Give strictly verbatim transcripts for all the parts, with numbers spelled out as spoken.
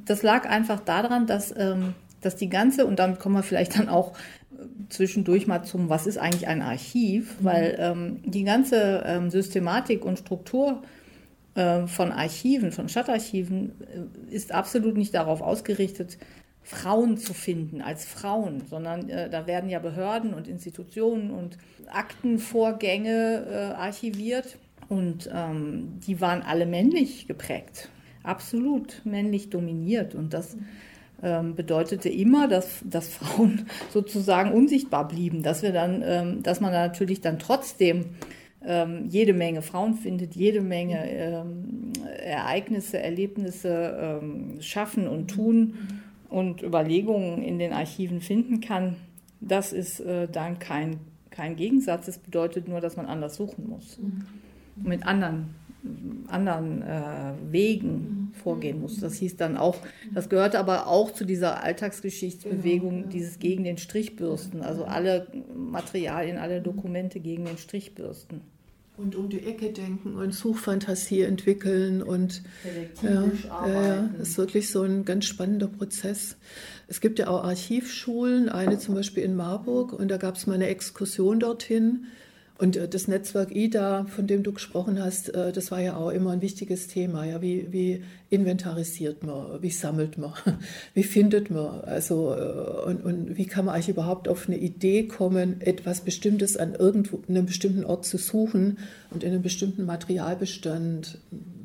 das lag einfach daran, dass, ähm, dass die ganze, und damit kommen wir vielleicht dann auch zwischendurch mal zum, was ist eigentlich ein Archiv, weil ähm, die ganze ähm, Systematik und Struktur äh, von Archiven, von Stadtarchiven, äh, ist absolut nicht darauf ausgerichtet, Frauen zu finden als Frauen, sondern äh, da werden ja Behörden und Institutionen und Aktenvorgänge äh, archiviert und ähm, die waren alle männlich geprägt, absolut männlich dominiert und das ähm, bedeutete immer, dass, dass Frauen sozusagen unsichtbar blieben, dass wir dann, ähm, dass man da natürlich dann trotzdem ähm, jede Menge Frauen findet, jede Menge ähm, Ereignisse, Erlebnisse ähm, schaffen und tun und Überlegungen in den Archiven finden kann. Das ist äh, dann kein, kein Gegensatz, es bedeutet nur, dass man anders suchen muss, mhm. mit anderen, anderen äh, Wegen vorgehen muss. Das hieß dann auch, das gehörte aber auch zu dieser Alltagsgeschichtsbewegung, genau, ja. Dieses gegen den Strich-Bürsten, also alle Materialien, alle Dokumente gegen den Strich-Bürsten. Und um die Ecke denken und Suchfantasie entwickeln und ja, ja, das ist wirklich so ein ganz spannender Prozess. Es gibt ja auch Archivschulen, eine zum Beispiel in Marburg und da gab es mal eine Exkursion dorthin. Und das Netzwerk I D A, von dem du gesprochen hast, das war ja auch immer ein wichtiges Thema. Ja, wie, wie inventarisiert man, wie sammelt man, wie findet man, also und, und wie kann man eigentlich überhaupt auf eine Idee kommen, etwas Bestimmtes an irgendwo, einem bestimmten Ort zu suchen und in einem bestimmten Materialbestand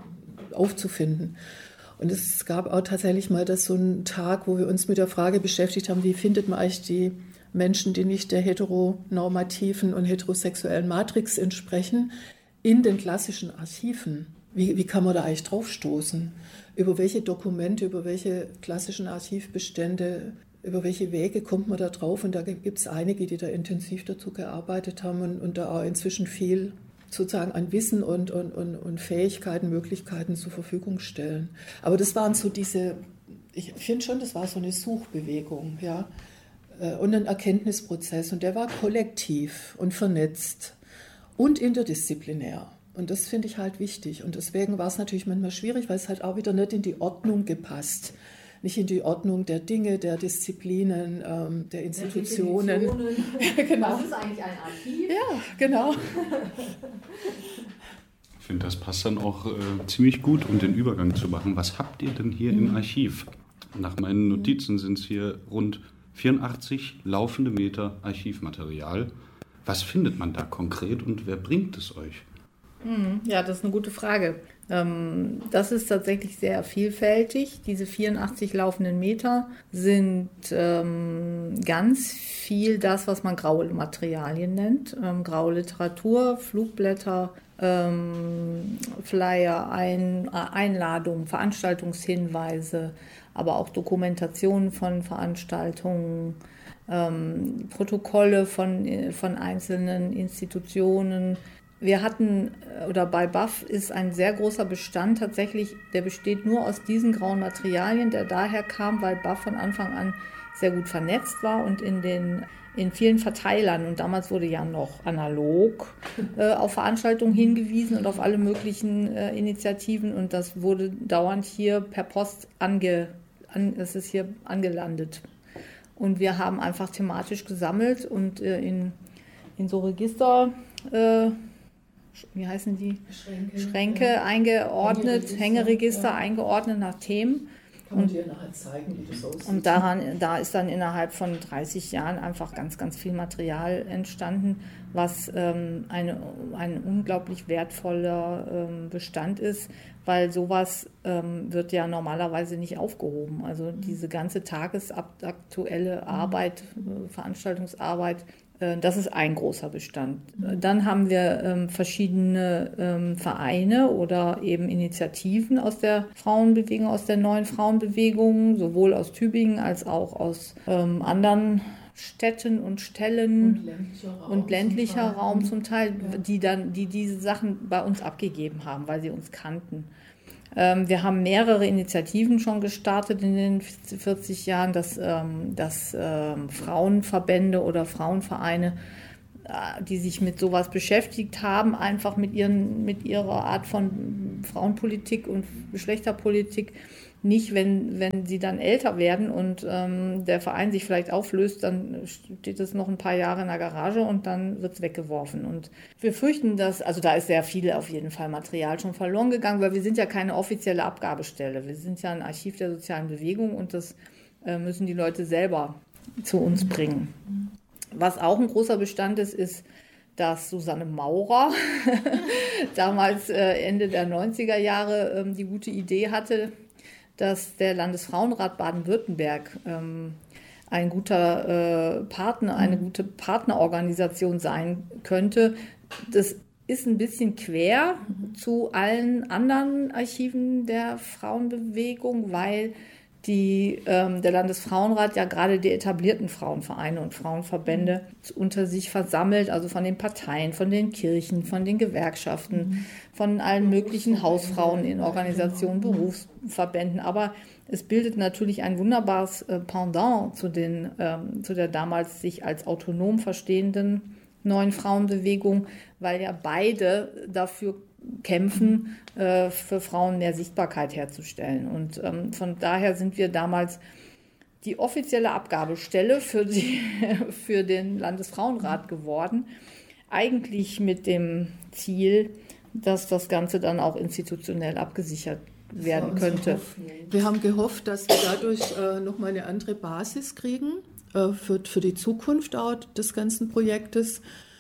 aufzufinden. Und es gab auch tatsächlich mal das so einen Tag, wo wir uns mit der Frage beschäftigt haben, wie findet man eigentlich die Menschen, die nicht der heteronormativen und heterosexuellen Matrix entsprechen, in den klassischen Archiven. Wie, wie kann man da eigentlich draufstoßen? Über welche Dokumente, über welche klassischen Archivbestände, über welche Wege kommt man da drauf? Und da gibt es einige, die da intensiv dazu gearbeitet haben und, und da auch inzwischen viel sozusagen an Wissen und, und, und, und Fähigkeiten, Möglichkeiten zur Verfügung stellen. Aber das waren so diese, ich finde schon, das war so eine Suchbewegung, ja. Und ein Erkenntnisprozess und der war kollektiv und vernetzt und interdisziplinär und das finde ich halt wichtig und deswegen war es natürlich manchmal schwierig, weil es halt auch wieder nicht in die Ordnung gepasst, nicht in die Ordnung der Dinge, der Disziplinen, ähm, der Institutionen. Ja, genau. Was ist eigentlich ein Archiv? Ja, genau. Ich finde, das passt dann auch äh, ziemlich gut, um den Übergang zu machen. Was habt ihr denn hier mhm. im Archiv? Nach meinen Notizen sind es hier rund vierundachtzig laufende Meter Archivmaterial. Was findet man da konkret und wer bringt es euch? Ja, das ist eine gute Frage. Das ist tatsächlich sehr vielfältig. Diese vierundachtzig laufenden Meter sind ganz viel das, was man graue Materialien nennt. Graue Literatur, Flugblätter, Flyer, Einladungen, Veranstaltungshinweise, aber auch Dokumentationen von Veranstaltungen, ähm, Protokolle von, von einzelnen Institutionen. Wir hatten, oder bei B A F ist ein sehr großer Bestand tatsächlich, der besteht nur aus diesen grauen Materialien, der daher kam, weil B A F von Anfang an sehr gut vernetzt war und in den in vielen Verteilern, und damals wurde ja noch analog äh, auf Veranstaltungen hingewiesen und auf alle möglichen äh, Initiativen und das wurde dauernd hier per Post ange, an, es ist hier angelandet. Und wir haben einfach thematisch gesammelt und äh, in, in so Register, äh, wie heißen die? Schränke, Schränke ja. eingeordnet, Hängeregister, Hängeregister ja. eingeordnet nach Themen. Kann man dir nachher zeigen, wie das aussieht. Und daran, da ist dann innerhalb von dreißig Jahren einfach ganz, ganz viel Material entstanden, was ähm, eine, ein unglaublich wertvoller ähm, Bestand ist, weil sowas ähm, wird ja normalerweise nicht aufgehoben. Also diese ganze tagesaktuelle Arbeit, äh, Veranstaltungsarbeit, äh, das ist ein großer Bestand. Dann haben wir ähm, verschiedene ähm, Vereine oder eben Initiativen aus der Frauenbewegung, aus der neuen Frauenbewegung, sowohl aus Tübingen als auch aus ähm, anderen Städten und Stellen und ländlicher Raum, und ländlicher zum Raum zum Teil, ja. die dann, die diese Sachen bei uns abgegeben haben, weil sie uns kannten. Ähm, wir haben mehrere Initiativen schon gestartet in den vierzig Jahren, dass, ähm, dass ähm, Frauenverbände oder Frauenvereine, äh, die sich mit sowas beschäftigt haben, einfach mit ihren, mit ihrer Art von Frauenpolitik und Geschlechterpolitik, nicht, wenn, wenn sie dann älter werden und ähm, der Verein sich vielleicht auflöst, dann steht es noch ein paar Jahre in der Garage und dann wird es weggeworfen. Und wir fürchten, dass, also da ist sehr viel auf jeden Fall Material schon verloren gegangen, weil wir sind ja keine offizielle Abgabestelle. Wir sind ja ein Archiv der sozialen Bewegung und das äh, müssen die Leute selber zu uns bringen. Was auch ein großer Bestand ist, ist, dass Susanne Maurer damals äh, Ende der neunziger Jahre ähm, die gute Idee hatte, dass der Landesfrauenrat Baden-Württemberg ähm, ein guter äh, Partner, eine gute Partnerorganisation sein könnte. Das ist ein bisschen quer zu allen anderen Archiven der Frauenbewegung, weil die, ähm, der Landesfrauenrat ja gerade die etablierten Frauenvereine und Frauenverbände unter sich versammelt, also von den Parteien, von den Kirchen, von den Gewerkschaften, mhm. von allen möglichen Hausfrauen in Organisationen, Berufsverbänden. Aber es bildet natürlich ein wunderbares äh, Pendant zu, den, ähm, zu der damals sich als autonom verstehenden neuen Frauenbewegung, weil ja beide dafür kämpfen, äh, für Frauen mehr Sichtbarkeit herzustellen. Und ähm, von daher sind wir damals die offizielle Abgabestelle für, die, für den Landesfrauenrat geworden. Eigentlich mit dem Ziel, dass das Ganze dann auch institutionell abgesichert werden könnte. Wir haben gehofft, dass wir dadurch äh, nochmal eine andere Basis kriegen äh, für, für die Zukunft auch des ganzen Projektes.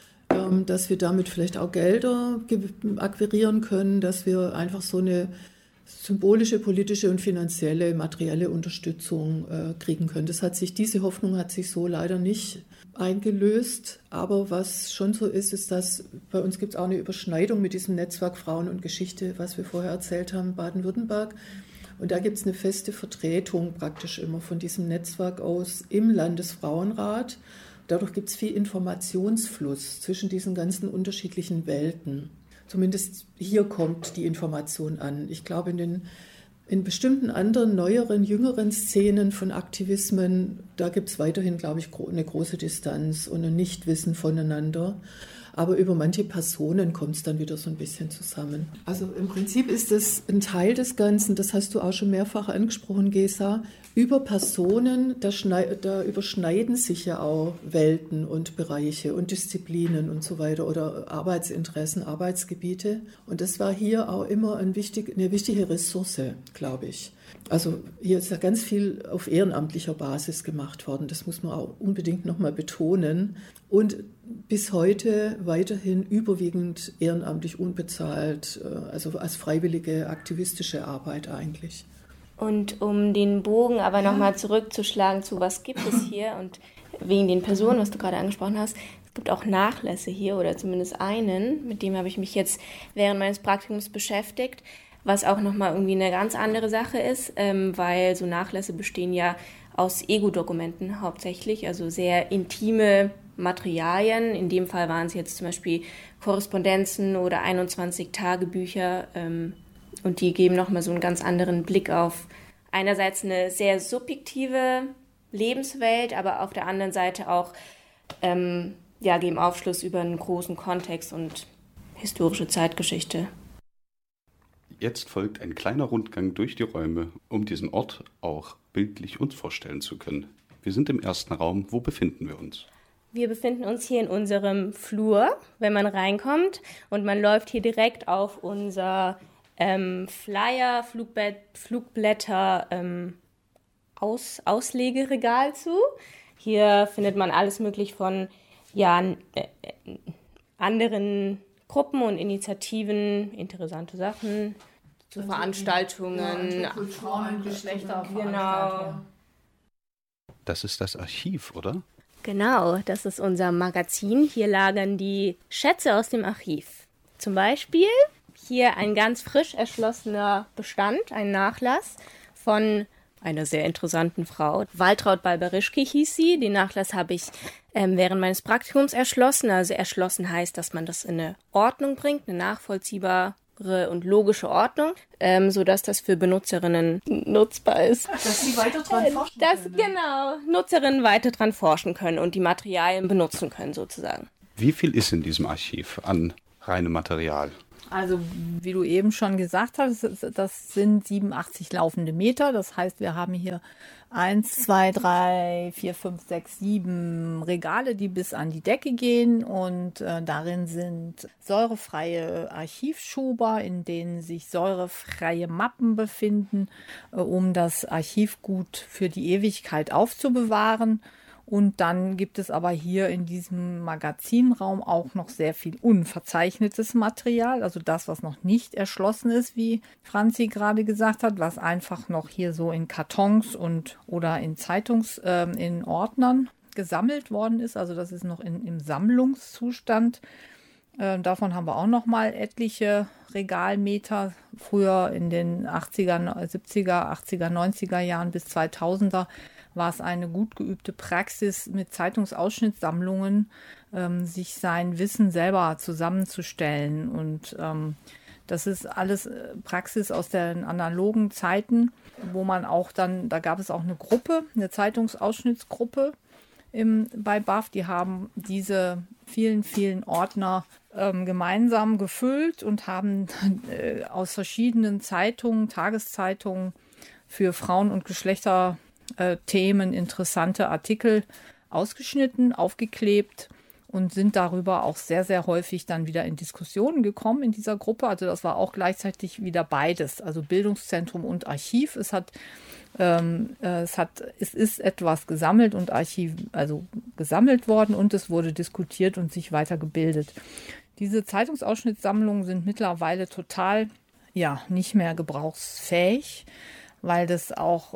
Dass wir damit vielleicht auch Gelder akquirieren können, dass wir einfach so eine symbolische, politische und finanzielle, materielle Unterstützung äh, kriegen können. Das hat sich, diese Hoffnung hat sich so leider nicht eingelöst. Aber was schon so ist, ist, dass bei uns gibt es auch eine Überschneidung mit diesem Netzwerk Frauen und Geschichte, was wir vorher erzählt haben, Baden-Württemberg. Und da gibt es eine feste Vertretung praktisch immer von diesem Netzwerk aus im Landesfrauenrat. Dadurch gibt es viel Informationsfluss zwischen diesen ganzen unterschiedlichen Welten. Zumindest hier kommt die Information an. Ich glaube, in den in bestimmten anderen, neueren, jüngeren Szenen von Aktivismen, da gibt es weiterhin, glaube ich, eine große Distanz und ein Nichtwissen voneinander. Aber über manche Personen kommt es dann wieder so ein bisschen zusammen. Also im Prinzip ist es ein Teil des Ganzen, das hast du auch schon mehrfach angesprochen, Gesa. Über Personen, da, schneid, da überschneiden sich ja auch Welten und Bereiche und Disziplinen und so weiter oder Arbeitsinteressen, Arbeitsgebiete. Und das war hier auch immer ein wichtig, eine wichtige Ressource, glaube ich. Also hier ist ja ganz viel auf ehrenamtlicher Basis gemacht worden. Das muss man auch unbedingt nochmal betonen. Und bis heute weiterhin überwiegend ehrenamtlich unbezahlt, also als freiwillige aktivistische Arbeit eigentlich. Und um den Bogen aber nochmal zurückzuschlagen zu, was gibt es hier und wegen den Personen, was du gerade angesprochen hast, es gibt auch Nachlässe hier oder zumindest einen, mit dem habe ich mich jetzt während meines Praktikums beschäftigt, was auch nochmal irgendwie eine ganz andere Sache ist, ähm, weil so Nachlässe bestehen ja aus Ego-Dokumenten hauptsächlich, also sehr intime Materialien. In dem Fall waren es jetzt zum Beispiel Korrespondenzen oder einundzwanzig Tagebücher, ähm, und die geben nochmal so einen ganz anderen Blick auf einerseits eine sehr subjektive Lebenswelt, aber auf der anderen Seite auch ähm, ja, geben Aufschluss über einen großen Kontext und historische Zeitgeschichte. Jetzt folgt ein kleiner Rundgang durch die Räume, um diesen Ort auch bildlich uns vorstellen zu können. Wir sind im ersten Raum. Wo befinden wir uns? Wir befinden uns hier in unserem Flur, wenn man reinkommt, und man läuft hier direkt auf unser ähm, Flyer, Flugbett, Flugblätter, ähm, Aus, Auslegeregal zu. Hier findet man alles möglich von ja, äh, anderen Gruppen und Initiativen, interessante Sachen, zu also Veranstaltungen, ja, Frauen, Geschlechter, genau. Das ist das Archiv, oder? Genau, das ist unser Magazin. Hier lagern die Schätze aus dem Archiv. Zum Beispiel hier ein ganz frisch erschlossener Bestand, ein Nachlass von einer sehr interessanten Frau. Waltraud Balberischke hieß sie. Den Nachlass habe ich ähm, während meines Praktikums erschlossen. Also erschlossen heißt, dass man das in eine Ordnung bringt, eine nachvollziehbare und logische Ordnung, ähm, sodass das für Benutzerinnen nutzbar ist. Dass sie weiter dran forschen dass, können. Genau, Nutzerinnen weiter dran forschen können und die Materialien benutzen können sozusagen. Wie viel ist in diesem Archiv an reinem Material? Also wie du eben schon gesagt hast, das sind siebenundachtzig laufende Meter. Das heißt, wir haben hier eins, zwei, drei, vier, fünf, sechs, sieben Regale, die bis an die Decke gehen. Und äh, darin sind säurefreie Archivschuber, in denen sich säurefreie Mappen befinden, äh, um das Archivgut für die Ewigkeit aufzubewahren. Und dann gibt es aber hier in diesem Magazinraum auch noch sehr viel unverzeichnetes Material, also das, was noch nicht erschlossen ist, wie Franzi gerade gesagt hat, was einfach noch hier so in Kartons und oder in Zeitungs, äh, in Ordnern gesammelt worden ist. Also das ist noch in, im Sammlungszustand. Äh, davon haben wir auch noch mal etliche Regalmeter. Früher in den achtziger, siebziger, achtziger, neunziger Jahren bis zweitausender war es eine gut geübte Praxis, mit Zeitungsausschnittssammlungen ähm, sich sein Wissen selber zusammenzustellen. Und ähm, das ist alles Praxis aus den analogen Zeiten, wo man auch dann, da gab es auch eine Gruppe, eine Zeitungsausschnittsgruppe im, bei B A F, die haben diese vielen, vielen Ordner ähm, gemeinsam gefüllt und haben äh, aus verschiedenen Zeitungen, Tageszeitungen für Frauen- und Geschlechter Äh, Themen, interessante Artikel ausgeschnitten, aufgeklebt und sind darüber auch sehr, sehr häufig dann wieder in Diskussionen gekommen in dieser Gruppe. Also das war auch gleichzeitig wieder beides, also Bildungszentrum und Archiv. Es hat, ähm, äh, es hat, es ist etwas gesammelt und Archiv, also gesammelt worden und es wurde diskutiert und sich weitergebildet. Diese Zeitungsausschnittssammlungen sind mittlerweile total, ja, nicht mehr gebrauchsfähig, weil das auch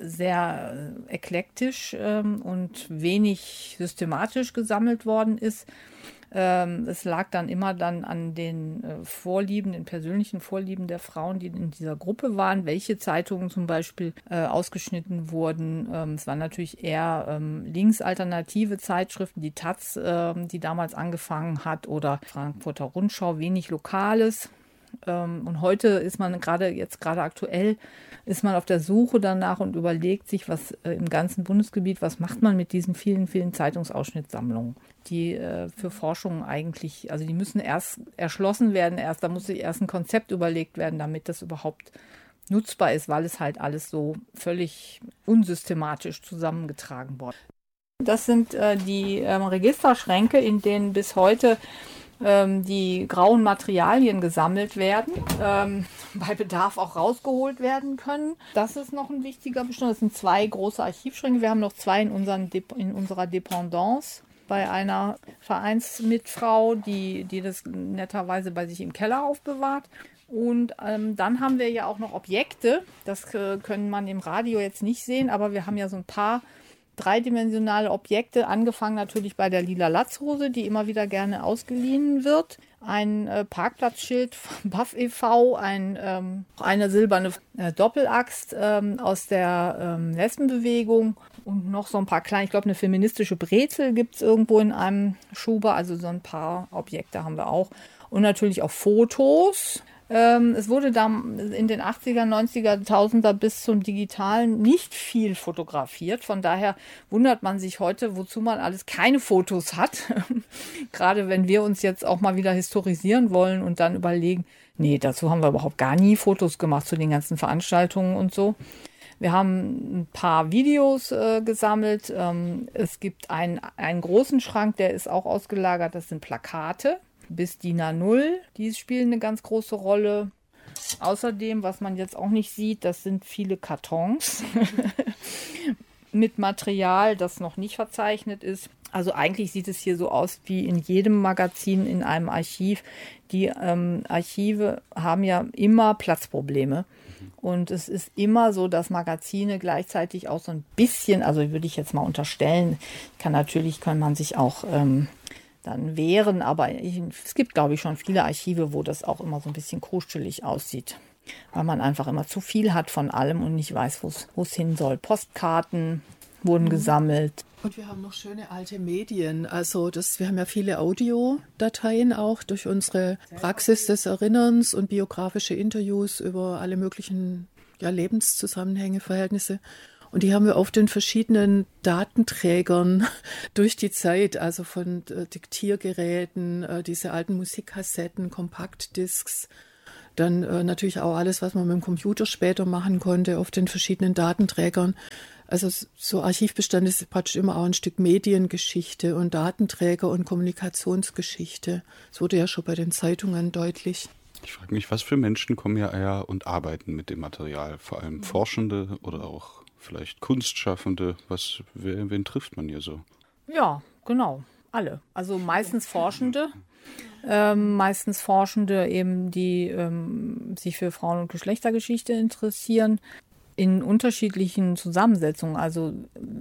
sehr eklektisch ähm, und wenig systematisch gesammelt worden ist. Ähm, es lag dann immer dann an den äh, Vorlieben, den persönlichen Vorlieben der Frauen, die in dieser Gruppe waren, welche Zeitungen zum Beispiel äh, ausgeschnitten wurden. Ähm, es waren natürlich eher ähm, linksalternative Zeitschriften, die Taz, äh, die damals angefangen hat, oder Frankfurter Rundschau, wenig Lokales. Und heute ist man gerade, jetzt gerade aktuell, ist man auf der Suche danach und überlegt sich, was äh, im ganzen Bundesgebiet, was macht man mit diesen vielen, vielen Zeitungsausschnittssammlungen, die äh, für Forschung eigentlich, also die müssen erst erschlossen werden, erst, da muss sich erst ein Konzept überlegt werden, damit das überhaupt nutzbar ist, weil es halt alles so völlig unsystematisch zusammengetragen wurde. Das sind äh, die ähm, Registerschränke, in denen bis heute die grauen Materialien gesammelt werden, ähm, bei Bedarf auch rausgeholt werden können. Das ist noch ein wichtiger Bestandteil. Das sind zwei große Archivschränke. Wir haben noch zwei in, unseren Dep- in unserer Dependance bei einer Vereinsmitfrau, die, die das netterweise bei sich im Keller aufbewahrt. Und ähm, dann haben wir ja auch noch Objekte. Das äh, können man im Radio jetzt nicht sehen, aber wir haben ja so ein paar dreidimensionale Objekte, angefangen natürlich bei der lila Latzhose, die immer wieder gerne ausgeliehen wird. Ein äh, Parkplatzschild von B A F e V, ein, ähm, eine silberne äh, Doppelaxt ähm, aus der ähm, Lesbenbewegung und noch so ein paar kleine, ich glaube eine feministische Brezel gibt es irgendwo in einem Schuber, also so ein paar Objekte haben wir auch. Und natürlich auch Fotos. Ähm, es wurde da in den achtziger, neunziger, tausender bis zum Digitalen nicht viel fotografiert. Von daher wundert man sich heute, wozu man alles keine Fotos hat. Gerade wenn wir uns jetzt auch mal wieder historisieren wollen und dann überlegen, nee, dazu haben wir überhaupt gar nie Fotos gemacht zu den ganzen Veranstaltungen und so. Wir haben ein paar Videos äh, gesammelt. Ähm, es gibt einen, einen großen Schrank, der ist auch ausgelagert. Das sind Plakate bis D I N A null. Die spielen eine ganz große Rolle. Außerdem, was man jetzt auch nicht sieht, das sind viele Kartons mit Material, das noch nicht verzeichnet ist. Also eigentlich sieht es hier so aus wie in jedem Magazin, in einem Archiv. Die ähm, Archive haben ja immer Platzprobleme. Und es ist immer so, dass Magazine gleichzeitig auch so ein bisschen, also würde ich jetzt mal unterstellen, kann natürlich, kann man sich auch ähm, dann wehren, aber ich, es gibt, glaube ich, schon viele Archive, wo das auch immer so ein bisschen kuschelig aussieht, weil man einfach immer zu viel hat von allem und nicht weiß, wo es hin soll. Postkarten wurden mhm. gesammelt. Und wir haben noch schöne alte Medien. Also das, wir haben ja viele Audiodateien auch durch unsere Praxis des Erinnerns und biografische Interviews über alle möglichen ja, Lebenszusammenhänge, Verhältnisse. Und die haben wir auf den verschiedenen Datenträgern durch die Zeit, also von äh, Diktiergeräten, äh, diese alten Musikkassetten, Kompaktdiscs, dann äh, natürlich auch alles, was man mit dem Computer später machen konnte, auf den verschiedenen Datenträgern. Also so Archivbestand ist praktisch immer auch ein Stück Mediengeschichte und Datenträger und Kommunikationsgeschichte. Das wurde ja schon bei den Zeitungen deutlich. Ich frage mich, was für Menschen kommen hierher und arbeiten mit dem Material? Vor allem Forschende oder auch vielleicht Kunstschaffende? Was, wer, wen trifft man hier so? Ja, genau, alle. Also meistens Forschende. Ähm, meistens Forschende eben, die ähm, sich für Frauen- und Geschlechtergeschichte interessieren, in unterschiedlichen Zusammensetzungen, also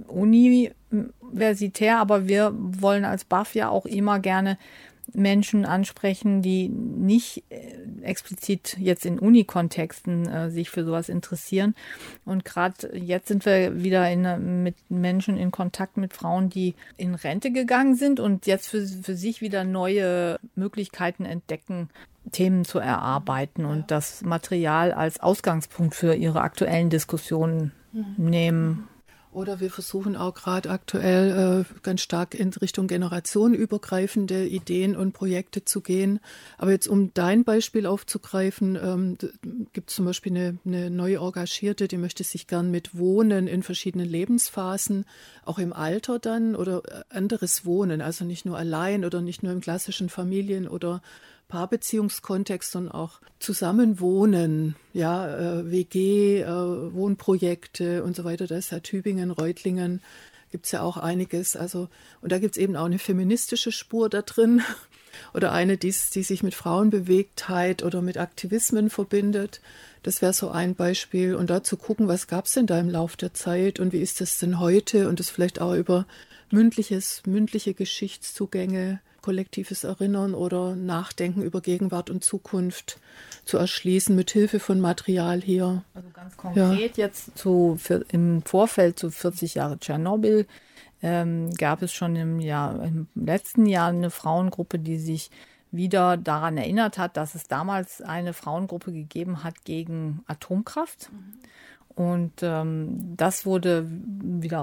universitär, aber wir wollen als B A F ja auch immer gerne Menschen ansprechen, die nicht äh, explizit jetzt in Uni-Kontexten äh, sich für sowas interessieren. Und gerade jetzt sind wir wieder in, mit Menschen in Kontakt mit Frauen, die in Rente gegangen sind und jetzt für, für sich wieder neue Möglichkeiten entdecken, Themen zu erarbeiten und das Material als Ausgangspunkt für ihre aktuellen Diskussionen nehmen. Oder wir versuchen auch gerade aktuell äh, ganz stark in Richtung generationenübergreifende Ideen und Projekte zu gehen. Aber jetzt, um dein Beispiel aufzugreifen, ähm, gibt es zum Beispiel eine, eine neue Engagierte, die möchte sich gern mit Wohnen in verschiedenen Lebensphasen, auch im Alter dann, oder anderes Wohnen, also nicht nur allein oder nicht nur im klassischen Familien- oder Paarbeziehungskontext, sondern auch Zusammenwohnen, ja, äh, W G, äh, Wohnprojekte und so weiter. Da ist ja Tübingen, Reutlingen, gibt es ja auch einiges. Also, und da gibt es eben auch eine feministische Spur da drin oder eine, die, die sich mit Frauenbewegtheit oder mit Aktivismen verbindet. Das wäre so ein Beispiel. Und da zu gucken, was gab es denn da im Lauf der Zeit und wie ist das denn heute? Und das vielleicht auch über mündliches, mündliche Geschichtszugänge, kollektives Erinnern oder Nachdenken über Gegenwart und Zukunft zu erschließen, mit Hilfe von Material hier. Also ganz konkret ja. jetzt zu, für, im Vorfeld zu vierzig Jahre Tschernobyl ähm, gab es schon im, Jahr, im letzten Jahr eine Frauengruppe, die sich wieder daran erinnert hat, dass es damals eine Frauengruppe gegeben hat gegen Atomkraft. Mhm. Und ähm, das wurde wieder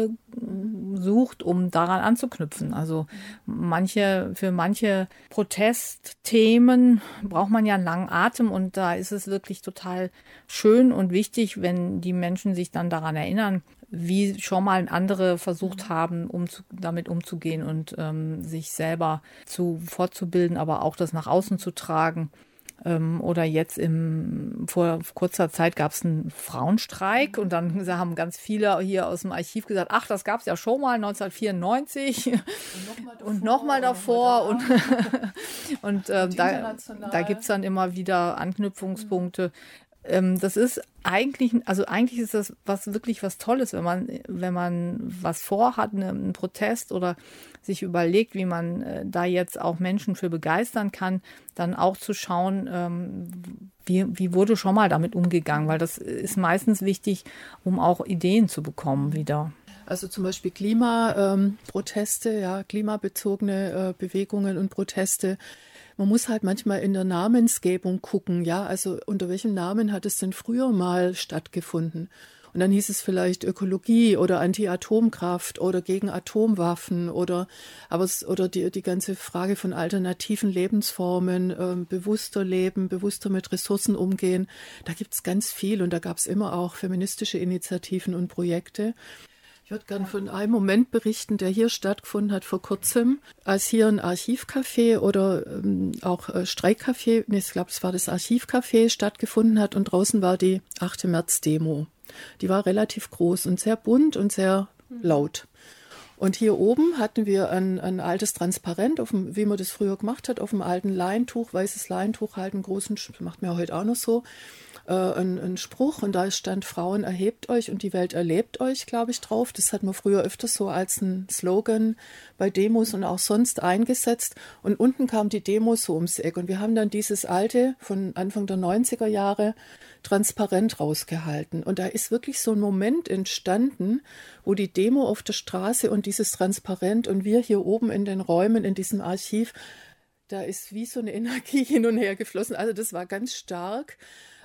rausgesucht, um daran anzuknüpfen. Also manche, für manche Protestthemen braucht man ja einen langen Atem und da ist es wirklich total schön und wichtig, wenn die Menschen sich dann daran erinnern, wie schon mal andere versucht haben, um zu, damit umzugehen und ähm, sich selber zu fortzubilden, aber auch das nach außen zu tragen. Oder jetzt im, vor kurzer Zeit gab es einen Frauenstreik und dann haben ganz viele hier aus dem Archiv gesagt, ach, das gab es ja schon mal neunzehnhundertvierundneunzig und nochmal davor. Und, noch davor. und, und äh, da, da gibt es dann immer wieder Anknüpfungspunkte. Ähm, das ist eigentlich, also eigentlich ist das was wirklich was Tolles, wenn man, wenn man was vorhat, ne, einen Protest oder sich überlegt, wie man äh, da jetzt auch Menschen für begeistern kann, dann auch zu schauen, ähm, wie, wie wurde schon mal damit umgegangen, weil das ist meistens wichtig, um auch Ideen zu bekommen wieder. Also zum Beispiel Klimaproteste, ähm, ja, klimabezogene äh, Bewegungen und Proteste. Man muss halt manchmal in der Namensgebung gucken, ja, also unter welchem Namen hat es denn früher mal stattgefunden? Und dann hieß es vielleicht Ökologie oder Anti-Atomkraft oder gegen Atomwaffen oder aber es, oder die, die ganze Frage von alternativen Lebensformen, äh, bewusster leben, bewusster mit Ressourcen umgehen. Da gibt es ganz viel und da gab es immer auch feministische Initiativen und Projekte. Ich würde gerne von einem Moment berichten, der hier stattgefunden hat vor kurzem, als hier ein Archivcafé oder ähm, auch äh, Streikcafé, nee, ich glaube, es war das Archivcafé, stattgefunden hat und draußen war die achte März-Demo. Die war relativ groß und sehr bunt und sehr laut. Und hier oben hatten wir ein, ein altes Transparent, auf dem, wie man das früher gemacht hat, auf dem alten Leintuch, weißes Leintuch, halt einen großen, macht man ja heute auch noch so, äh, ein, ein Spruch und da stand Frauen erhebt euch und die Welt erlebt euch, glaube ich, drauf. Das hat man früher öfters so als ein Slogan bei Demos und auch sonst eingesetzt. Und unten kam die Demo so ums Eck und wir haben dann dieses alte von Anfang der neunziger Jahre transparent rausgehalten. Und da ist wirklich so ein Moment entstanden, wo die Demo auf der Straße und dieses Transparent und wir hier oben in den Räumen, in diesem Archiv, da ist wie so eine Energie hin und her geflossen. Also das war ganz stark.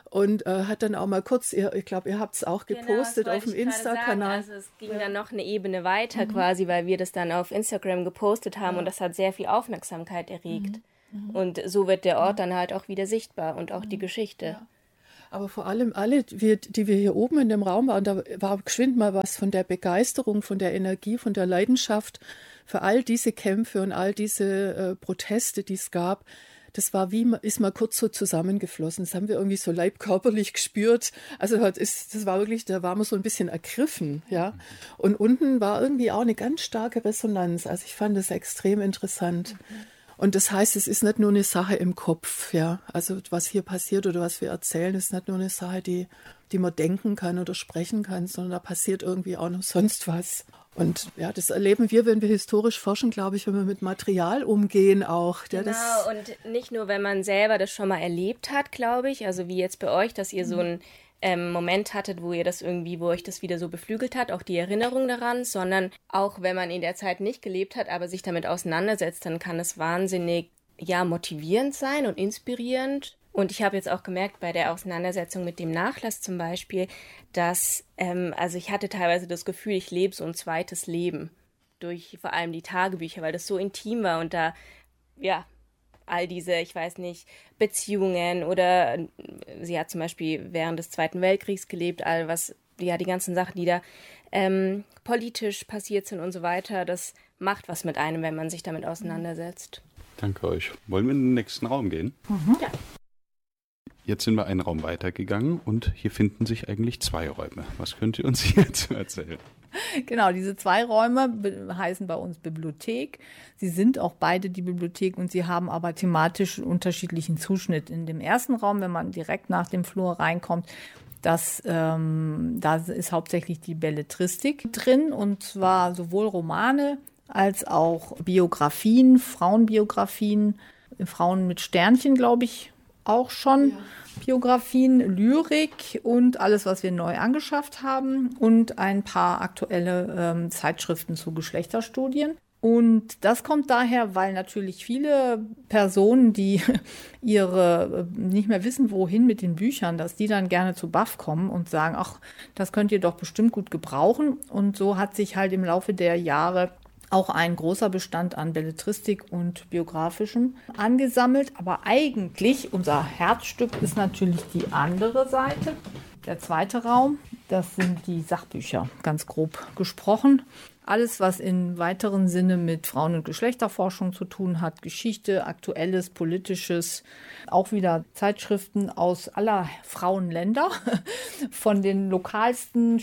und äh, hat dann auch mal kurz, ihr, ich glaube, ihr habt es auch gepostet genau, auf dem Insta-Kanal. Also es ging ja. dann noch eine Ebene weiter mhm. quasi, weil wir das dann auf Instagram gepostet haben ja. und das hat sehr viel Aufmerksamkeit erregt. Mhm. Und so wird der Ort dann halt auch wieder sichtbar und auch die Geschichte. Ja. Aber vor allem alle, wir, die wir hier oben in dem Raum waren, da war geschwind mal was von der Begeisterung, von der Energie, von der Leidenschaft für all diese Kämpfe und all diese äh, Proteste, die es gab. Das war wie, ist mal kurz so zusammengeflossen. Das haben wir irgendwie so leibkörperlich gespürt. Also das, das war wirklich, da waren wir so ein bisschen ergriffen, ja. Und unten war irgendwie auch eine ganz starke Resonanz. Also ich fand das extrem interessant. Und das heißt, es ist nicht nur eine Sache im Kopf, ja. Also was hier passiert oder was wir erzählen, ist nicht nur eine Sache, die, die man denken kann oder sprechen kann, sondern da passiert irgendwie auch noch sonst was. Und ja, das erleben wir, wenn wir historisch forschen, glaube ich, wenn wir mit Material umgehen auch. Ja, genau, das und nicht nur, wenn man selber das schon mal erlebt hat, glaube ich, also wie jetzt bei euch, dass ihr so einen ähm, Moment hattet, wo ihr das irgendwie, wo euch das wieder so beflügelt hat, auch die Erinnerung daran, sondern auch, wenn man in der Zeit nicht gelebt hat, aber sich damit auseinandersetzt, dann kann es wahnsinnig, ja, motivierend sein und inspirierend. Und ich habe jetzt auch gemerkt, bei der Auseinandersetzung mit dem Nachlass zum Beispiel, dass, ähm, also ich hatte teilweise das Gefühl, ich lebe so ein zweites Leben durch vor allem die Tagebücher, weil das so intim war und da, ja, all diese, ich weiß nicht, Beziehungen oder sie hat zum Beispiel während des Zweiten Weltkriegs gelebt, all was, ja, die ganzen Sachen, die da ähm, politisch passiert sind und so weiter, das macht was mit einem, wenn man sich damit auseinandersetzt. Danke euch. Wollen wir in den nächsten Raum gehen? Mhm. Ja. Jetzt sind wir einen Raum weitergegangen und hier finden sich eigentlich zwei Räume. Was könnt ihr uns hierzu erzählen? Genau, diese zwei Räume heißen bei uns Bibliothek. Sie sind auch beide die Bibliothek und sie haben aber thematisch unterschiedlichen Zuschnitt. In dem ersten Raum, wenn man direkt nach dem Flur reinkommt, das, ähm, da ist hauptsächlich die Belletristik drin und zwar sowohl Romane als auch Biografien, Frauenbiografien, Frauen mit Sternchen, glaube ich, auch schon. Ja. Biografien, Lyrik und alles, was wir neu angeschafft haben und ein paar aktuelle ähm, Zeitschriften zu Geschlechterstudien. Und das kommt daher, weil natürlich viele Personen, die ihre nicht mehr wissen, wohin mit den Büchern, dass die dann gerne zu B A F kommen und sagen, ach, das könnt ihr doch bestimmt gut gebrauchen. Und so hat sich halt im Laufe der Jahre auch ein großer Bestand an Belletristik und Biografischem angesammelt. Aber eigentlich, unser Herzstück ist natürlich die andere Seite. Der zweite Raum, das sind die Sachbücher, ganz grob gesprochen. Alles, was in weiteren Sinne mit Frauen- und Geschlechterforschung zu tun hat, Geschichte, Aktuelles, Politisches, auch wieder Zeitschriften aus aller Frauenländer, von den lokalsten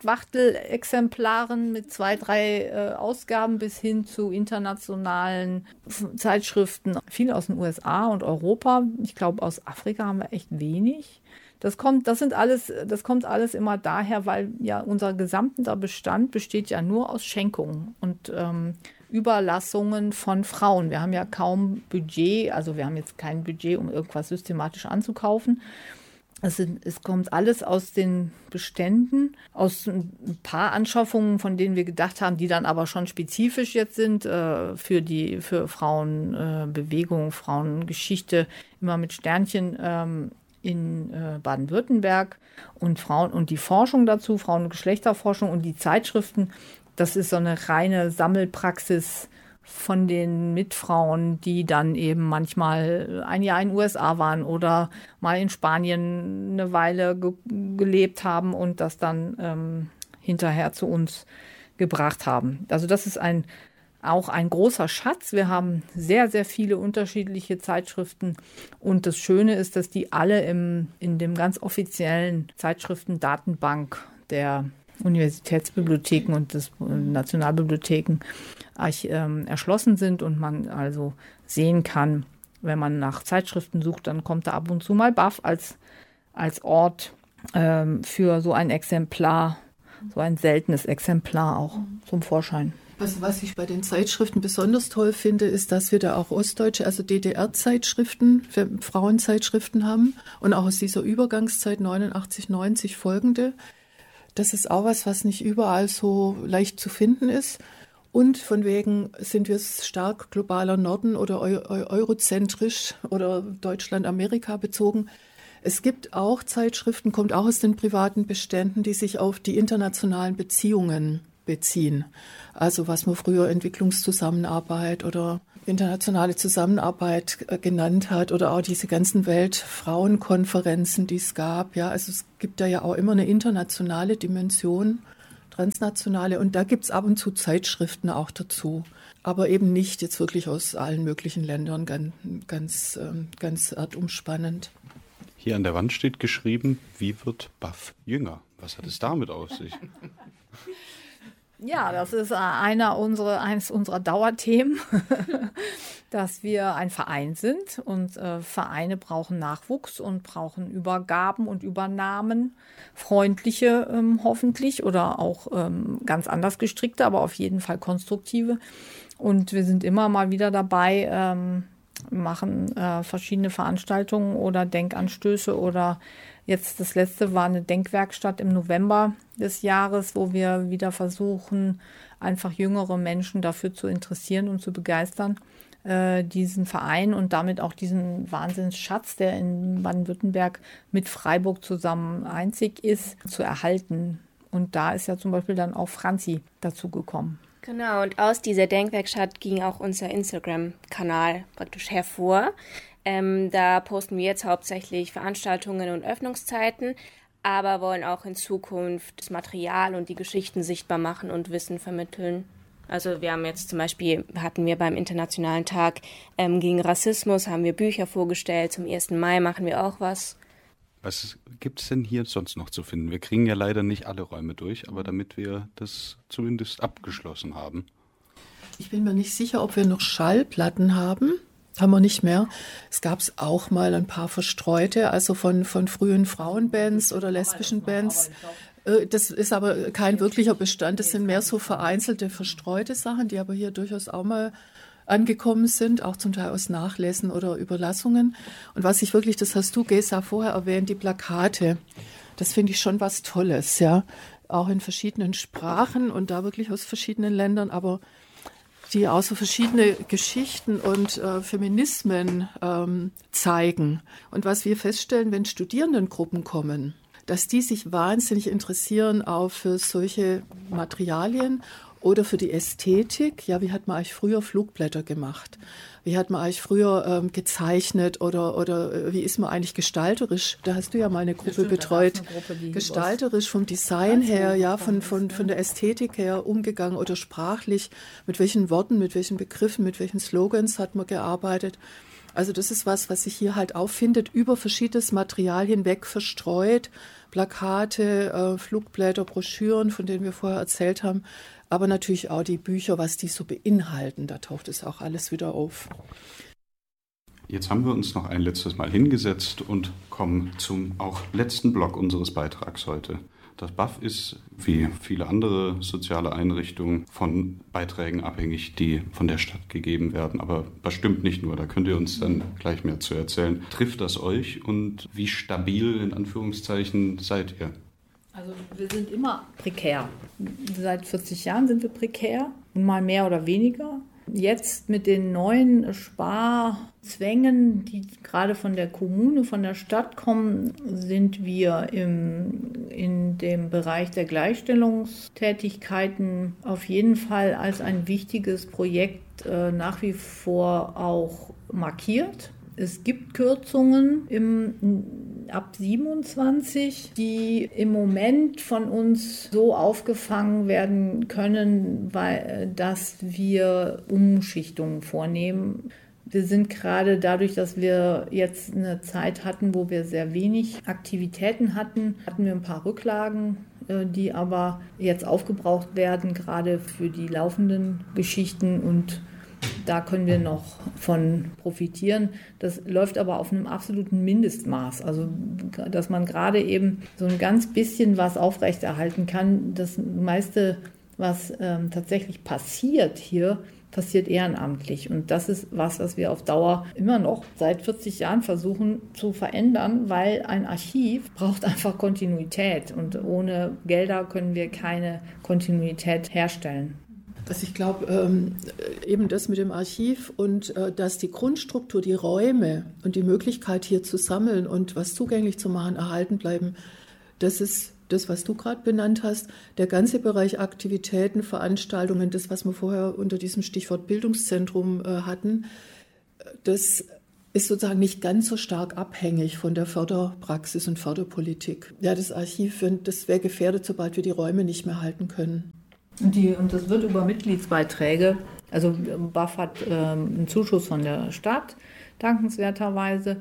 Spinatwachtel-Exemplaren mit zwei, drei äh, Ausgaben bis hin zu internationalen Zeitschriften, viel aus den U S A und Europa. Ich glaube, aus Afrika haben wir echt wenig. Das kommt, das sind alles, das kommt alles immer daher, weil ja unser gesamter Bestand besteht ja nur aus Schenkungen und ähm, Überlassungen von Frauen. Wir haben ja kaum Budget, also wir haben jetzt kein Budget, um irgendwas systematisch anzukaufen. Es, sind, es kommt alles aus den Beständen, aus ein paar Anschaffungen, von denen wir gedacht haben, die dann aber schon spezifisch jetzt sind äh, für die für Frauenbewegung, äh, Frauengeschichte, immer mit Sternchen. Ähm, in äh, Baden-Württemberg und Frauen und die Forschung dazu, Frauen- und Geschlechterforschung und die Zeitschriften, das ist so eine reine Sammelpraxis von den Mitfrauen, die dann eben manchmal ein Jahr in den U S A waren oder mal in Spanien eine Weile ge- gelebt haben und das dann ähm, hinterher zu uns gebracht haben. Also das ist ein auch ein großer Schatz. Wir haben sehr, sehr viele unterschiedliche Zeitschriften und das Schöne ist, dass die alle im, in dem ganz offiziellen Zeitschriftendatenbank der Universitätsbibliotheken und des Nationalbibliotheken ähm, erschlossen sind und man also sehen kann, wenn man nach Zeitschriften sucht, dann kommt da ab und zu mal B A F als, als Ort ähm, für so ein Exemplar, so ein seltenes Exemplar auch zum Vorschein. Also was ich bei den Zeitschriften besonders toll finde, ist, dass wir da auch ostdeutsche, also D D R-Zeitschriften, Frauenzeitschriften haben und auch aus dieser Übergangszeit neunundachtzig, neunzig folgende. Das ist auch was, was nicht überall so leicht zu finden ist. Und von wegen sind wir stark globaler Norden oder eu- eu- eurozentrisch oder Deutschland-Amerika bezogen. Es gibt auch Zeitschriften, kommt auch aus den privaten Beständen, die sich auf die internationalen Beziehungen beziehen. Also was man früher Entwicklungszusammenarbeit oder internationale Zusammenarbeit genannt hat oder auch diese ganzen Weltfrauenkonferenzen, die es gab. Ja, also es gibt da ja auch immer eine internationale Dimension, transnationale, und da gibt es ab und zu Zeitschriften auch dazu. Aber eben nicht jetzt wirklich aus allen möglichen Ländern, ganz, ganz, ganz erdumspannend. Hier an der Wand steht geschrieben, wie wird B A F jünger? Was hat es damit auf sich? Ja, das ist einer unserer, eines unserer Dauerthemen, dass wir ein Verein sind und äh, Vereine brauchen Nachwuchs und brauchen Übergaben und Übernahmen, freundliche ähm, hoffentlich oder auch ähm, ganz anders gestrickte, aber auf jeden Fall konstruktive. Und wir sind immer mal wieder dabei, ähm, machen äh, verschiedene Veranstaltungen oder Denkanstöße oder jetzt das letzte war eine Denkwerkstatt im November des Jahres, wo wir wieder versuchen, einfach jüngere Menschen dafür zu interessieren und zu begeistern, äh, diesen Verein und damit auch diesen Wahnsinnsschatz, der in Baden-Württemberg mit Freiburg zusammen einzig ist, zu erhalten. Und da ist ja zum Beispiel dann auch Franzi dazu gekommen. Genau, und aus dieser Denkwerkstatt ging auch unser Instagram-Kanal praktisch hervor. Ähm, da posten wir jetzt hauptsächlich Veranstaltungen und Öffnungszeiten, aber wollen auch in Zukunft das Material und die Geschichten sichtbar machen und Wissen vermitteln. Also wir haben jetzt zum Beispiel, hatten wir beim Internationalen Tag ähm, gegen Rassismus, haben wir Bücher vorgestellt, zum ersten Mai machen wir auch was. Was gibt es denn hier sonst noch zu finden? Wir kriegen ja leider nicht alle Räume durch, aber damit wir das zumindest abgeschlossen haben. Ich bin mir nicht sicher, ob wir noch Schallplatten haben. Haben wir nicht mehr. Es gab auch mal ein paar verstreute, also von, von frühen Frauenbands oder lesbischen Bands. Das ist aber kein wirklicher Bestand. Das sind mehr so vereinzelte, verstreute Sachen, die aber hier durchaus auch mal angekommen sind, auch zum Teil aus Nachlässen oder Überlassungen. Und was ich wirklich, das hast du, Gesa, vorher erwähnt, die Plakate. Das finde ich schon was Tolles, ja. Auch in verschiedenen Sprachen und da wirklich aus verschiedenen Ländern, aber die auch so verschiedene Geschichten und äh, Feminismen ähm, zeigen. Und was wir feststellen, wenn Studierendengruppen kommen, dass die sich wahnsinnig interessieren auch für solche Materialien oder für die Ästhetik. Ja, wie hat man eigentlich früher Flugblätter gemacht? Wie hat man eigentlich früher ähm, gezeichnet oder, oder äh, wie ist man eigentlich gestalterisch? Da hast du ja mal eine Gruppe Bestimmt, betreut. Eine Gruppe, gestalterisch vom Design her, ja, von, von, von der Ästhetik her umgegangen oder sprachlich. Mit welchen Worten, mit welchen Begriffen, mit welchen Slogans hat man gearbeitet? Also das ist was, was sich hier halt auffindet, über verschiedenes Material hinweg verstreut. Plakate, äh, Flugblätter, Broschüren, von denen wir vorher erzählt haben. Aber natürlich auch die Bücher, was die so beinhalten. Da taucht es auch alles wieder auf. Jetzt haben wir uns noch ein letztes Mal hingesetzt und kommen zum auch letzten Block unseres Beitrags heute. Das B A F ist, wie viele andere soziale Einrichtungen, von Beiträgen abhängig, die von der Stadt gegeben werden. Aber bestimmt nicht nur, da könnt ihr uns dann gleich mehr zu erzählen. Trifft das euch und wie stabil, in Anführungszeichen, seid ihr? Also wir sind immer prekär. Seit vierzig Jahren sind wir prekär, mal mehr oder weniger. Jetzt mit den neuen Sparzwängen, die gerade von der Kommune, von der Stadt kommen, sind wir im, in dem Bereich der Gleichstellungstätigkeiten auf jeden Fall als ein wichtiges Projekt äh, nach wie vor auch markiert. Es gibt Kürzungen im, ab siebenundzwanzig, die im Moment von uns so aufgefangen werden können, weil, dass wir Umschichtungen vornehmen. Wir sind gerade dadurch, dass wir jetzt eine Zeit hatten, wo wir sehr wenig Aktivitäten hatten, hatten wir ein paar Rücklagen, die aber jetzt aufgebraucht werden, gerade für die laufenden Geschichten, und da können wir noch von profitieren. Das läuft aber auf einem absoluten Mindestmaß. Also, dass man gerade eben so ein ganz bisschen was aufrechterhalten kann. Das meiste, was ähm, tatsächlich passiert hier, passiert ehrenamtlich. Und das ist was, was wir auf Dauer immer noch seit vierzig Jahren versuchen zu verändern, weil ein Archiv braucht einfach Kontinuität. Und ohne Gelder können wir keine Kontinuität herstellen. Also ich glaube, ähm, eben das mit dem Archiv und äh, dass die Grundstruktur, die Räume und die Möglichkeit hier zu sammeln und was zugänglich zu machen, erhalten bleiben, das ist das, was du gerade benannt hast. Der ganze Bereich Aktivitäten, Veranstaltungen, das, was wir vorher unter diesem Stichwort Bildungszentrum äh, hatten, das ist sozusagen nicht ganz so stark abhängig von der Förderpraxis und Förderpolitik. Ja, das Archiv, das wäre gefährdet, sobald wir die Räume nicht mehr halten können. Und, die, und das wird über Mitgliedsbeiträge, also B A F hat ähm, einen Zuschuss von der Stadt, dankenswerterweise,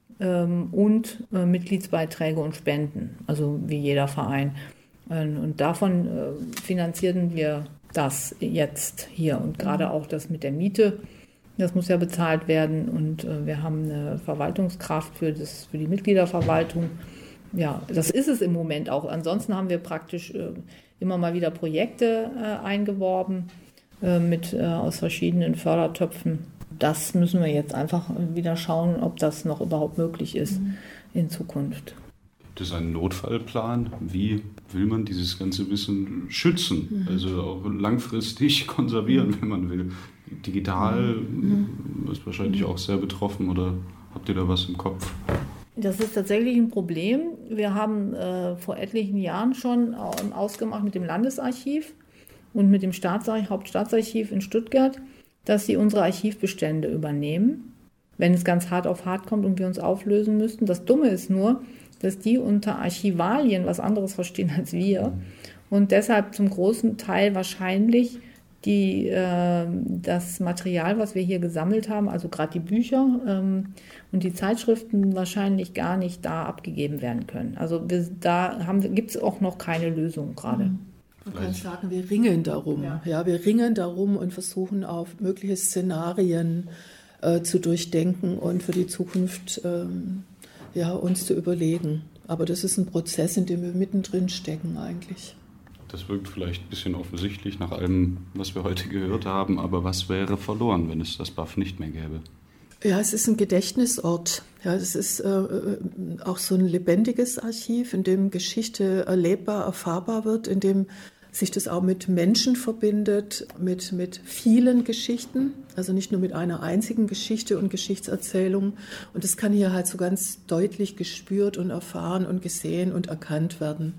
ähm, und äh, Mitgliedsbeiträge und Spenden, also wie jeder Verein. Und, und davon äh, finanzieren wir das jetzt hier und gerade auch das mit der Miete. Das muss ja bezahlt werden und äh, wir haben eine Verwaltungskraft für, das, für die Mitgliederverwaltung. Ja, das ist es im Moment auch. Ansonsten haben wir praktisch äh, immer mal wieder Projekte äh, eingeworben äh, mit, äh, aus verschiedenen Fördertöpfen. Das müssen wir jetzt einfach wieder schauen, ob das noch überhaupt möglich ist mhm. in Zukunft. Gibt es einen Notfallplan? Wie will man dieses ganze Wissen schützen? Mhm. Also auch langfristig konservieren, mhm. wenn man will. Digital mhm. ist wahrscheinlich auch sehr betroffen, oder habt ihr da was im Kopf? Das ist tatsächlich ein Problem. Wir haben äh, vor etlichen Jahren schon äh, ausgemacht mit dem Landesarchiv und mit dem Staatsarchiv, Hauptstaatsarchiv in Stuttgart, dass sie unsere Archivbestände übernehmen, wenn es ganz hart auf hart kommt und wir uns auflösen müssten. Das Dumme ist nur, dass die unter Archivalien was anderes verstehen als wir und deshalb zum großen Teil wahrscheinlich die, äh, das Material, was wir hier gesammelt haben, also gerade die Bücher ähm, und die Zeitschriften wahrscheinlich gar nicht da abgegeben werden können. Also wir, da gibt es auch noch keine Lösung gerade. Mhm. Man kann sagen, wir ringen darum. Ja. Ja, wir ringen darum und versuchen auf mögliche Szenarien äh, zu durchdenken und für die Zukunft ähm, ja, uns zu überlegen. Aber das ist ein Prozess, in dem wir mittendrin stecken eigentlich. Das wirkt vielleicht ein bisschen offensichtlich nach allem, was wir heute gehört haben, aber was wäre verloren, wenn es das B A F nicht mehr gäbe? Ja, es ist ein Gedächtnisort. Ja, es ist äh, auch so ein lebendiges Archiv, in dem Geschichte erlebbar, erfahrbar wird, in dem sich das auch mit Menschen verbindet, mit, mit vielen Geschichten, also nicht nur mit einer einzigen Geschichte und Geschichtserzählung. Und das kann hier halt so ganz deutlich gespürt und erfahren und gesehen und erkannt werden.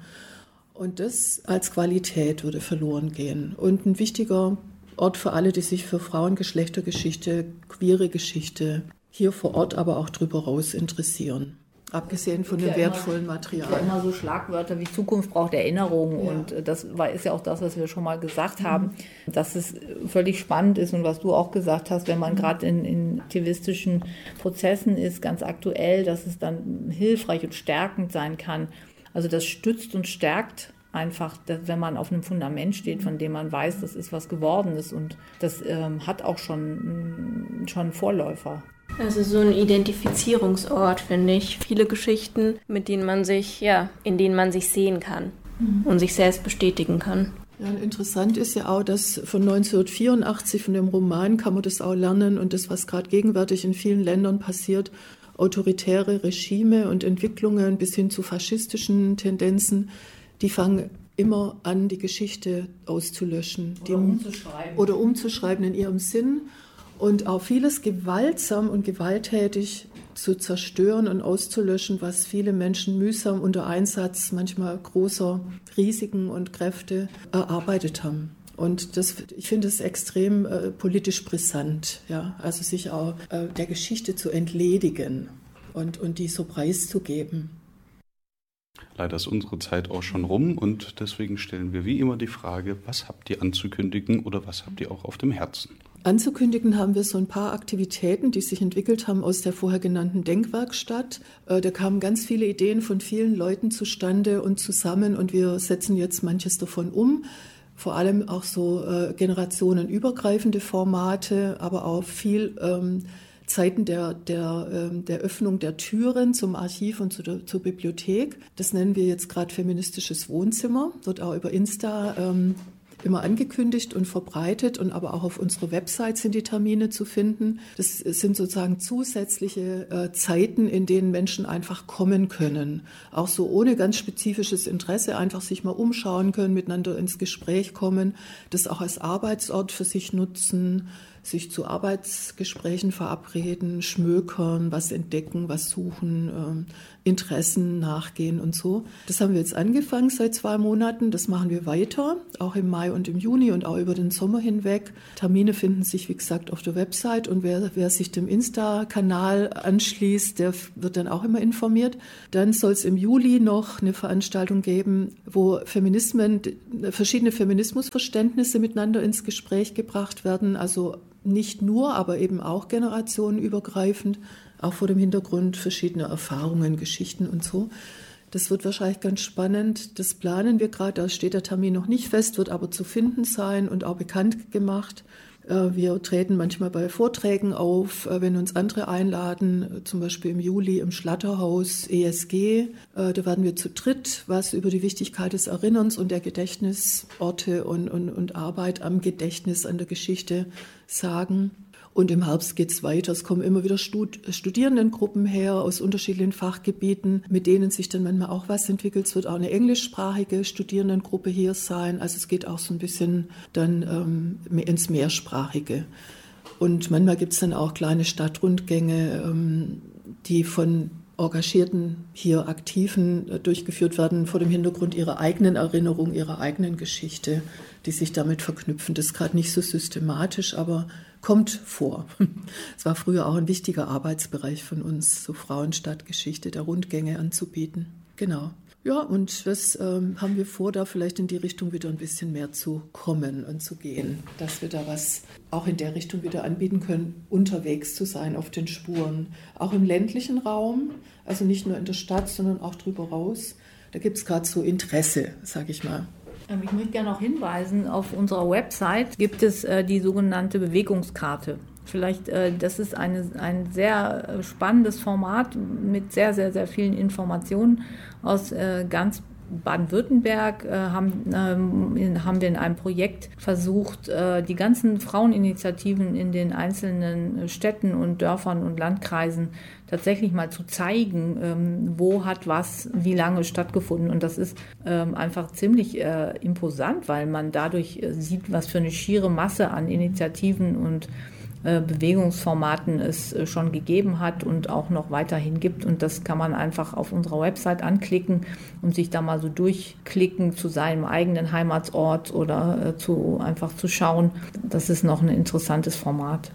Und das als Qualität würde verloren gehen. Und ein wichtiger Ort für alle, die sich für Frauen-, Geschlechtergeschichte, queere Geschichte hier vor Ort, aber auch drüber raus interessieren. Abgesehen von dem ja wertvollen immer, Material. Ja, immer so Schlagwörter wie Zukunft braucht Erinnerung. Ja. Und das war, ist ja auch das, was wir schon mal gesagt haben, mhm. dass es völlig spannend ist und was du auch gesagt hast, wenn man mhm. gerade in, in aktivistischen Prozessen ist, ganz aktuell, dass es dann hilfreich und stärkend sein kann. Also das stützt und stärkt einfach, wenn man auf einem Fundament steht, von dem man weiß, das ist was Gewordenes und das ähm, hat auch schon, schon Vorläufer. Also so ein Identifizierungsort, finde ich. Viele Geschichten, mit denen man sich, ja, in denen man sich sehen kann mhm. und sich selbst bestätigen kann. Ja, und interessant ist ja auch, dass von neunzehnhundertvierundachtzig, von dem Roman, kann man das auch lernen und das, was gerade gegenwärtig in vielen Ländern passiert, autoritäre Regime und Entwicklungen bis hin zu faschistischen Tendenzen, die fangen immer an, die Geschichte auszulöschen. Oder die, umzuschreiben. Oder umzuschreiben in ihrem Sinn und auch vieles gewaltsam und gewalttätig zu zerstören und auszulöschen, was viele Menschen mühsam unter Einsatz manchmal großer Risiken und Kräfte erarbeitet haben. Und das, ich finde es extrem äh, politisch brisant, ja, also sich auch äh, der Geschichte zu entledigen und, und die so preiszugeben. Leider ist unsere Zeit auch schon rum und deswegen stellen wir wie immer die Frage, was habt ihr anzukündigen oder was habt ihr auch auf dem Herzen? Anzukündigen haben wir so ein paar Aktivitäten, die sich entwickelt haben aus der vorher genannten Denkwerkstatt. Äh, da kamen ganz viele Ideen von vielen Leuten zustande und zusammen und wir setzen jetzt manches davon um. Vor allem auch so äh, generationenübergreifende Formate, aber auch viel ähm, Zeiten der, der, ähm, der Öffnung der Türen zum Archiv und zu der, zur Bibliothek. Das nennen wir jetzt gerade feministisches Wohnzimmer, wird auch über Insta ähm, immer angekündigt und verbreitet und aber auch auf unserer Website sind die Termine zu finden. Das sind sozusagen zusätzliche äh, Zeiten, in denen Menschen einfach kommen können. Auch so ohne ganz spezifisches Interesse einfach sich mal umschauen können, miteinander ins Gespräch kommen, das auch als Arbeitsort für sich nutzen, sich zu Arbeitsgesprächen verabreden, schmökern, was entdecken, was suchen, ähm, Interessen nachgehen und so. Das haben wir jetzt angefangen seit zwei Monaten. Das machen wir weiter, auch im Mai und im Juni und auch über den Sommer hinweg. Termine finden sich, wie gesagt, auf der Website und wer, wer sich dem Insta-Kanal anschließt, der wird dann auch immer informiert. Dann soll es im Juli noch eine Veranstaltung geben, wo Feminismen, verschiedene Feminismusverständnisse miteinander ins Gespräch gebracht werden, also nicht nur, aber eben auch generationenübergreifend, auch vor dem Hintergrund verschiedener Erfahrungen, Geschichten und so. Das wird wahrscheinlich ganz spannend. Das planen wir gerade, da steht der Termin noch nicht fest, wird aber zu finden sein und auch bekannt gemacht. Wir treten manchmal bei Vorträgen auf, wenn uns andere einladen, zum Beispiel im Juli im Schlatterhaus E S G. Da werden wir zu dritt was über die Wichtigkeit des Erinnerns und der Gedächtnisorte und, und, und Arbeit am Gedächtnis, an der Geschichte sagen. Und im Herbst geht es weiter. Es kommen immer wieder Stud- Studierendengruppen her aus unterschiedlichen Fachgebieten, mit denen sich dann manchmal auch was entwickelt. Es wird auch eine englischsprachige Studierendengruppe hier sein. Also es geht auch so ein bisschen dann ähm, ins Mehrsprachige. Und manchmal gibt es dann auch kleine Stadtrundgänge, ähm, die von Engagierten hier Aktiven äh, durchgeführt werden, vor dem Hintergrund ihrer eigenen Erinnerung, ihrer eigenen Geschichte, die sich damit verknüpfen. Das ist gerade nicht so systematisch, aber kommt vor. Es war früher auch ein wichtiger Arbeitsbereich von uns, so Frauenstadtgeschichte der Rundgänge anzubieten. Genau. Ja, und das ähm, haben wir vor, da vielleicht in die Richtung wieder ein bisschen mehr zu kommen und zu gehen, dass wir da was auch in der Richtung wieder anbieten können, unterwegs zu sein auf den Spuren. Auch im ländlichen Raum, also nicht nur in der Stadt, sondern auch drüber raus. Da gibt es gerade so Interesse, sage ich mal. Ich möchte gerne noch hinweisen, auf unserer Website gibt es äh, die sogenannte Bewegungskarte. Vielleicht, äh, das ist eine, ein sehr spannendes Format mit sehr, sehr, sehr vielen Informationen aus äh, ganz Baden-Württemberg äh, haben, ähm, haben wir in einem Projekt versucht, äh, die ganzen Fraueninitiativen in den einzelnen Städten und Dörfern und Landkreisen tatsächlich mal zu zeigen, ähm, wo hat was, wie lange stattgefunden. Und das ist ähm, einfach ziemlich äh, imposant, weil man dadurch äh, sieht, was für eine schiere Masse an Initiativen und Bewegungsformaten es schon gegeben hat und auch noch weiterhin gibt. Und das kann man einfach auf unserer Website anklicken und sich da mal so durchklicken zu seinem eigenen Heimatsort oder äh, zu einfach zu schauen. Das ist noch ein interessantes Format.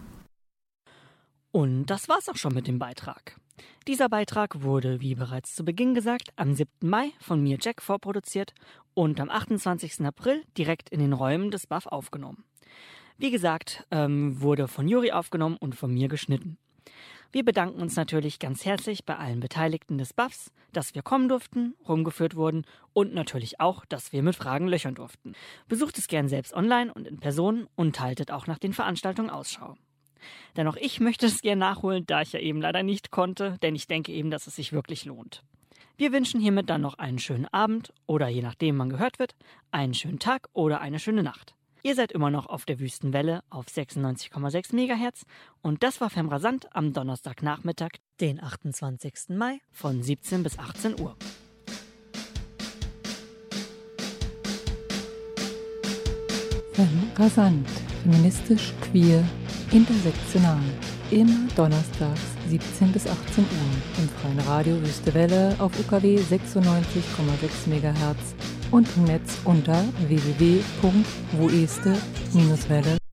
Und das war's auch schon mit dem Beitrag. Dieser Beitrag wurde, wie bereits zu Beginn gesagt, am siebten Mai von mir, Jack, vorproduziert und am achtundzwanzigsten April direkt in den Räumen des B A F aufgenommen. Wie gesagt, ähm, wurde von Juri aufgenommen und von mir geschnitten. Wir bedanken uns natürlich ganz herzlich bei allen Beteiligten des B A Fs, dass wir kommen durften, rumgeführt wurden und natürlich auch, dass wir mit Fragen löchern durften. Besucht es gern selbst online und in Person und haltet auch nach den Veranstaltungen Ausschau. Denn auch ich möchte es gern nachholen, da ich ja eben leider nicht konnte, denn ich denke eben, dass es sich wirklich lohnt. Wir wünschen hiermit dann noch einen schönen Abend oder je nachdem wann gehört wird, einen schönen Tag oder eine schöne Nacht. Ihr seid immer noch auf der Wüstenwelle auf sechsundneunzig Komma sechs Megahertz und das war Femrasant am Donnerstagnachmittag, den achtundzwanzigsten Mai von siebzehn bis achtzehn Uhr. Femrasant, feministisch, queer, intersektional. Immer donnerstags siebzehn bis achtzehn Uhr im freien Radio Wüstewelle auf U K W sechsundneunzig Komma sechs Megahertz und im Netz unter w w w punkt woeste Bindestrich welle